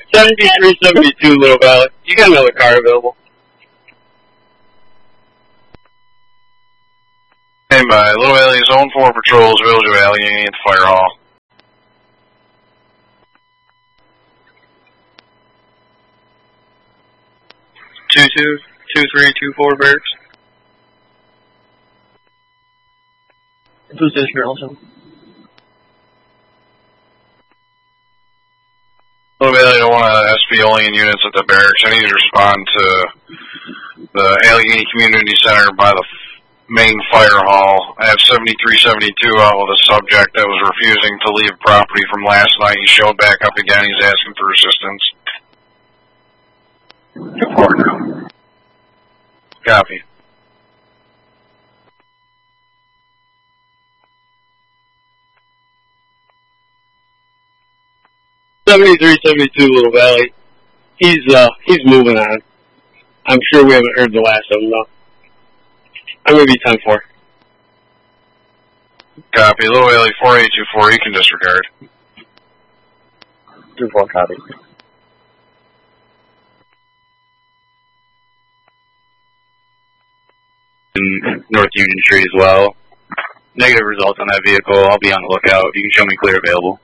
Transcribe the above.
7372 Little Valley. You got another car available. Hey, by Little Valley Zone 4 patrols, Village of Allegheny at the fire hall. Two 2324 Barracks. Position also. Little Valley, I don't want SP only in units at the barracks. I need to respond to the Allegheny Community Center by the main fire hall. I have 7372 out with a subject that was refusing to leave property from last night. He showed back up again. He's asking for assistance. Report now. Copy. Little Valley. He's moving on. I'm sure we haven't heard the last of him though. I'm gonna be 10-4. Copy. Little Valley 4824. You can disregard. 2-4 copy. In North Union Street as well. Negative results on that vehicle. I'll be on the lookout. You can show me clear available.